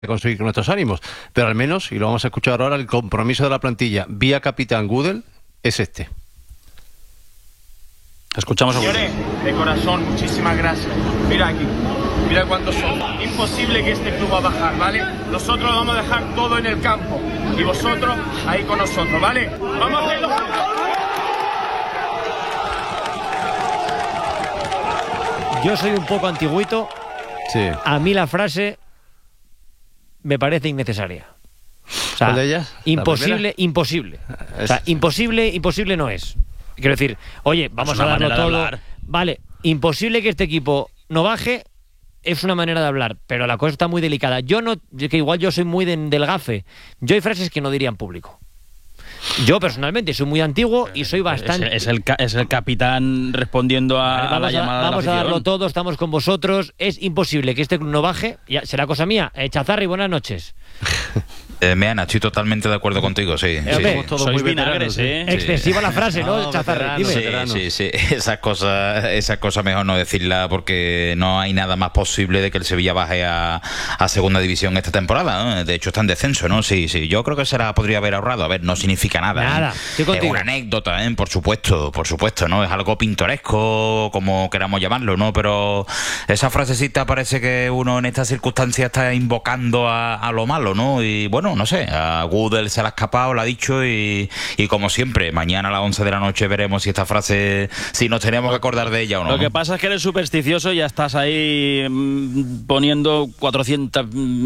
conseguir con nuestros ánimos, pero al menos, y lo vamos a escuchar ahora, el compromiso de la plantilla vía capitán Gudel es este. Escuchamos a Gudel. Señores, de corazón, muchísimas gracias. Mira aquí, mira cuántos son. Imposible que este club va a bajar, ¿vale? Nosotros vamos a dejar todo en el campo y vosotros ahí con nosotros, ¿vale? Vamos a hacerlo. Yo soy un poco antiguito. Sí. A mí la frase me parece innecesaria. O sea, ¿Cuál de ellas? imposible. O sea, imposible no es. Quiero decir, oye, vamos a darlo todo. Vale, imposible que este equipo no baje es una manera de hablar, pero la cosa está muy delicada. Que igual yo soy muy del gafe. Yo hay frases que no diría en público. Yo personalmente soy muy antiguo y soy bastante... Es el capitán respondiendo a la llamada de la afición. Vamos a darlo todo, estamos con vosotros. Es imposible que este club no baje. Ya, será cosa mía. Chazarri, buenas noches. Meana, estoy totalmente de acuerdo contigo, sí. Hombre, todos sois muy vinagres, veteranos, Excesiva la frase, ¿no? Chazarri, dime. Sí. Esas cosas mejor no decirla porque no hay nada más posible de que el Sevilla baje a segunda división esta temporada, ¿no? De hecho está en descenso, ¿no? Sí. Yo creo que podría haber ahorrado. A ver, no significa nada. Estoy contigo. Es una anécdota, por supuesto, ¿no? Es algo pintoresco, como queramos llamarlo, ¿no? Pero esa frasecita parece que uno en estas circunstancias está invocando a lo malo, ¿no? Y bueno, no sé, a Gudel se la ha escapado, lo ha dicho y como siempre, mañana a las 11 de la noche veremos si esta frase, si nos tenemos que acordar de ella o no. Lo que pasa es que eres supersticioso y ya estás ahí poniendo 400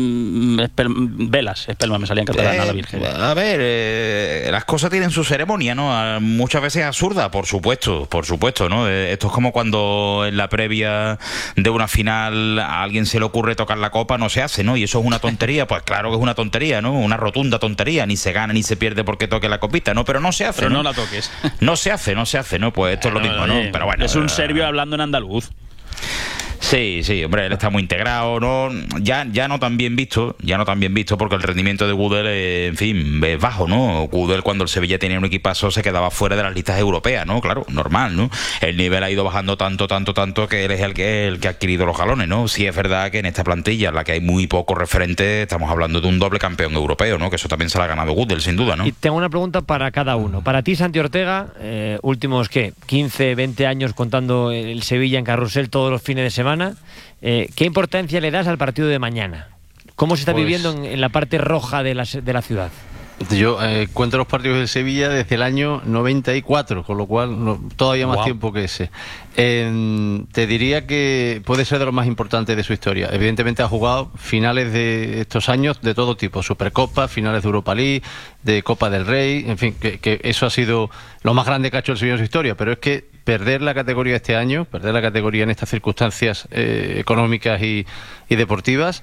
velas, espelma, me salía en catalán a la Virgen. A ver, las cosas tienen su ceremonia, ¿no? Muchas veces absurda, por supuesto, ¿no? Esto es como cuando en la previa de una final a alguien se le ocurre tocar la copa, no se hace, ¿no? Y eso es una tontería, pues claro que es una tontería, ¿no? Una rotunda tontería, ni se gana ni se pierde porque toque la copita, ¿no? Pero no se hace, Pero ¿no? no la toques. No se hace, ¿no? Pues esto es lo mismo, ¿no? Pero bueno. Es un serbio hablando en andaluz. Sí, hombre, él está muy integrado, ¿no? Ya no tan bien visto porque el rendimiento de Gudel, en fin, es bajo, ¿no? Gudel cuando el Sevilla tenía un equipazo se quedaba fuera de las listas europeas, ¿no? Claro, normal, ¿no? El nivel ha ido bajando tanto que él es el que ha adquirido los galones, ¿no? Sí es verdad que en esta plantilla, en la que hay muy pocos referentes, estamos hablando de un doble campeón europeo, ¿no? Que eso también se lo ha ganado Gudel, sin duda, ¿no? Y tengo una pregunta para cada uno. Para ti, Santi Ortega, últimos, 15, 20 años contando el Sevilla en carrusel todos los fines de semana, ¿qué importancia le das al partido de mañana? ¿Cómo se está viviendo en la parte roja de la ciudad? Yo cuento los partidos del Sevilla desde el año 94, con lo cual todavía más tiempo que ese. Te diría que puede ser de los más importantes de su historia. Evidentemente ha jugado finales de estos años de todo tipo, Supercopa, finales de Europa League, de Copa del Rey, en fin, que eso ha sido lo más grande que ha hecho el Sevilla en su historia, pero es que perder la categoría este año, perder la categoría en estas circunstancias económicas y deportivas,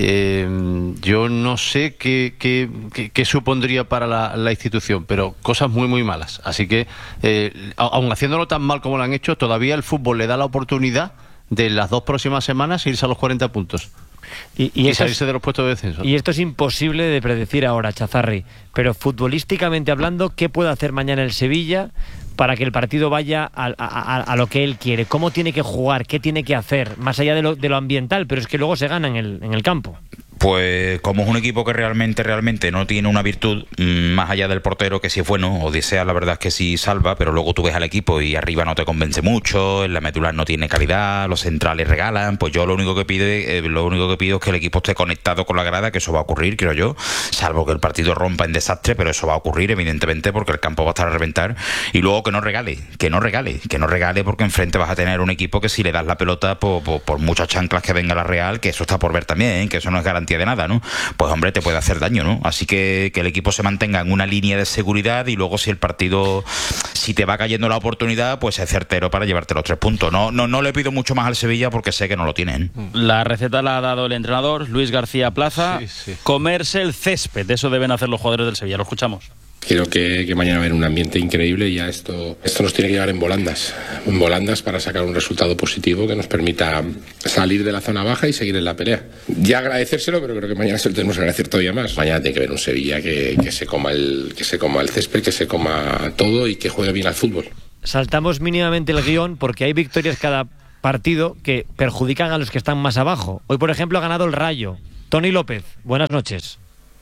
yo no sé qué supondría para la institución, pero cosas muy muy malas. Así que, aun haciéndolo tan mal como lo han hecho, todavía el fútbol le da la oportunidad de las 2 próximas semanas irse a los 40 puntos. Y salirse de los puestos de descenso. Y esto es imposible de predecir ahora, Chazarri, pero futbolísticamente hablando, ¿qué puede hacer mañana el Sevilla para que el partido vaya a lo que él quiere? ¿Cómo tiene que jugar? ¿Qué tiene que hacer? Más allá de lo ambiental, pero es que luego se gana en el campo. Pues como es un equipo que realmente no tiene una virtud más allá del portero, que si es bueno, Odisea la verdad es que sí salva, pero luego tú ves al equipo y arriba no te convence mucho, en la medular no tiene calidad, los centrales regalan, pues yo lo único que pido es que el equipo esté conectado con la grada, que eso va a ocurrir, creo yo, salvo que el partido rompa en desastre, pero eso va a ocurrir evidentemente porque el campo va a estar a reventar, y luego que no regale, porque enfrente vas a tener un equipo que si le das la pelota por muchas chanclas que venga la Real, que eso está por ver también, que eso no es garantía de nada, ¿no? Pues hombre, te puede hacer daño, ¿no? Así que el equipo se mantenga en una línea de seguridad y luego si el partido, si te va cayendo la oportunidad, pues es certero para llevarte los 3 puntos. No le pido mucho más al Sevilla porque sé que no lo tienen. La receta la ha dado el entrenador Luis García Plaza. Sí. Comerse el césped, eso deben hacer los jugadores del Sevilla. Lo escuchamos. Creo que mañana va a haber un ambiente increíble y ya esto nos tiene que llevar en volandas para sacar un resultado positivo que nos permita salir de la zona baja y seguir en la pelea. Ya agradecérselo, pero creo que mañana se lo tenemos que agradecer todavía más. Mañana tiene que haber un Sevilla que se coma el césped, que se coma todo y que juegue bien al fútbol. Saltamos mínimamente el guión porque hay victorias cada partido que perjudican a los que están más abajo. Hoy, por ejemplo, ha ganado el Rayo. Tony López, buenas noches.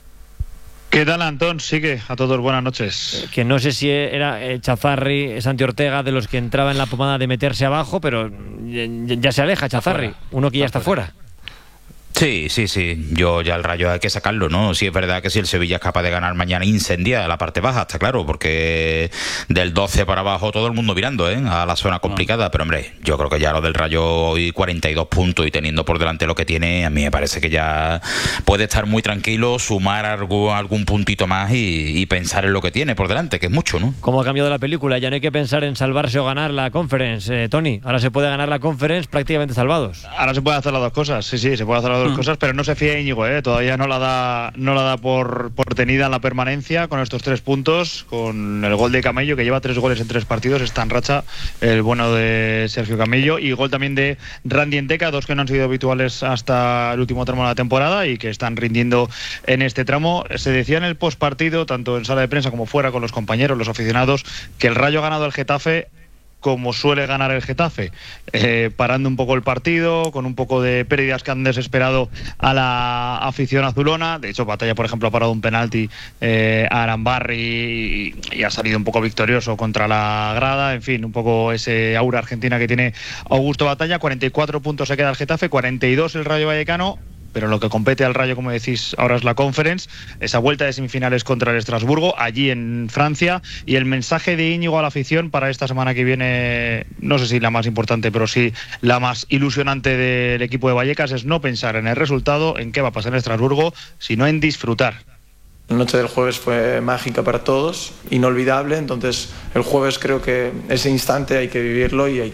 ¿Qué tal, Antón? Sigue a todos, buenas noches. Que no sé si era Chazarri, Santi Ortega, de los que entraba en la pomada de meterse abajo, pero ya se aleja Chazarri, uno que ya está fuera. Sí. Yo ya el Rayo hay que sacarlo, ¿no? Sí es verdad que si el Sevilla es capaz de ganar mañana incendia la parte baja, está claro, porque del 12 para abajo todo el mundo mirando, a la zona complicada. Pero hombre, yo creo que ya lo del Rayo hoy 42 puntos y teniendo por delante lo que tiene, a mí me parece que ya puede estar muy tranquilo, sumar algún puntito más y pensar en lo que tiene por delante, que es mucho, ¿no? ¿Cómo ha cambiado la película? Ya no hay que pensar en salvarse o ganar la Conference, Tony. Ahora se puede ganar la Conference prácticamente salvados. Ahora se puede hacer las dos cosas, sí, se puede hacer las dos cosas, pero no se fía Íñigo, todavía no la da por tenida en la permanencia con estos 3 puntos, con el gol de Camello, que lleva 3 goles en 3 partidos, está en racha el bueno de Sergio Camello, y gol también de Randy Enteca, 2 que no han sido habituales hasta el último tramo de la temporada y que están rindiendo en este tramo. Se decía en el postpartido, tanto en sala de prensa como fuera con los compañeros, los aficionados, que el Rayo ha ganado al Getafe como suele ganar el Getafe, parando un poco el partido, con un poco de pérdidas que han desesperado a la afición azulona. De hecho, Batalla, por ejemplo, ha parado un penalti a Arambarri y ha salido un poco victorioso contra la grada. En fin, un poco ese aura argentina que tiene Augusto Batalla. 44 puntos se queda el Getafe, 42 el Rayo Vallecano. Pero lo que compete al Rayo, como decís, ahora es la Conference, esa vuelta de semifinales contra el Estrasburgo, allí en Francia, y el mensaje de Íñigo a la afición para esta semana que viene, no sé si la más importante, pero sí la más ilusionante del equipo de Vallecas, es no pensar en el resultado, en qué va a pasar en Estrasburgo, sino en disfrutar. La noche del jueves fue mágica para todos, inolvidable, entonces el jueves creo que ese instante hay que vivirlo y hay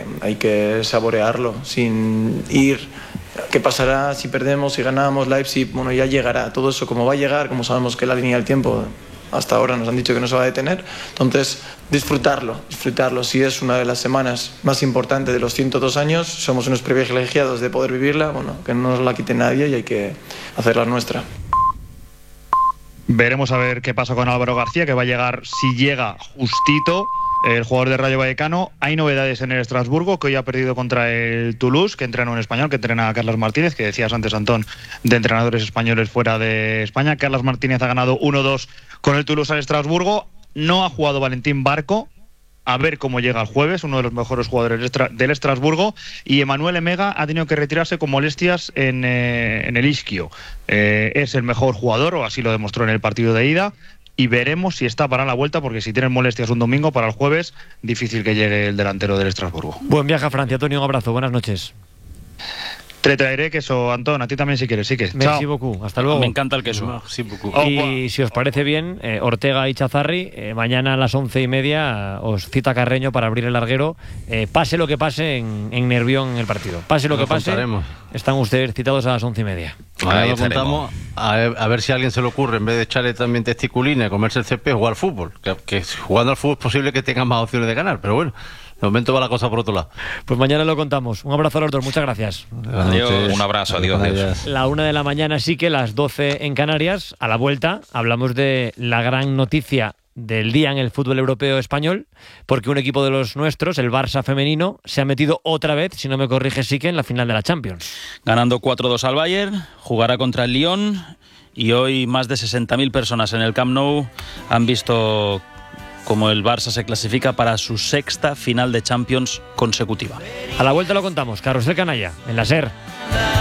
que saborearlo, sin ir... ¿Qué pasará si perdemos, si ganamos Leipzig? Bueno, ya llegará todo eso, como va a llegar, como sabemos que la línea del tiempo hasta ahora nos han dicho que no se va a detener. Entonces, disfrutarlo. Si es una de las semanas más importantes de los 102 años, somos unos privilegiados de poder vivirla, bueno, que no nos la quite nadie y hay que hacerla nuestra. Veremos a ver qué pasa con Álvaro García, que va a llegar, si llega, justito, el jugador de Rayo Vallecano. Hay novedades en el Estrasburgo, que hoy ha perdido contra el Toulouse, que entrena un español, que entrena a Carlos Martínez, que decías antes, Antón, de entrenadores españoles fuera de España. Carlos Martínez ha ganado 1-2 con el Toulouse al Estrasburgo. No ha jugado Valentín Barco, a ver cómo llega el jueves, uno de los mejores jugadores del Estrasburgo, y Emanuel Emega ha tenido que retirarse con molestias en el isquio. Es el mejor jugador, o así lo demostró en el partido de ida, y veremos si está para la vuelta, porque si tienen molestias un domingo, para el jueves, difícil que llegue el delantero del Estrasburgo. Buen viaje a Francia, Antonio, un abrazo, buenas noches. Te traeré queso, Antón, a ti también si quieres, sí que. Merci beaucoup, hasta luego. Me encanta el queso. Y si os parece bien, Ortega y Chazarri, mañana a las 11:30 os cita Carreño para abrir el larguero. Pase lo que pase en Nervión en el partido. Pase lo que pase, están ustedes citados a las 11:30. Ahora lo contamos, a ver si a alguien se le ocurre, en vez de echarle también testiculina, comerse el césped, jugar al fútbol. Que jugando al fútbol es posible que tengan más opciones de ganar, pero bueno. De momento va la cosa por otro lado. Pues mañana lo contamos. Un abrazo a los dos, muchas gracias. Adiós. Un abrazo, adiós. La 1 de la mañana, sí que las 12 en Canarias. A la vuelta hablamos de la gran noticia del día en el fútbol europeo español, porque un equipo de los nuestros, el Barça femenino, se ha metido otra vez, si no me corrige, sí que en la final de la Champions. Ganando 4-2 al Bayern, jugará contra el Lyon, y hoy más de 60.000 personas en el Camp Nou han visto como el Barça se clasifica para su 6ª final de Champions consecutiva. A la vuelta lo contamos. Carrusel Canalla, en la SER.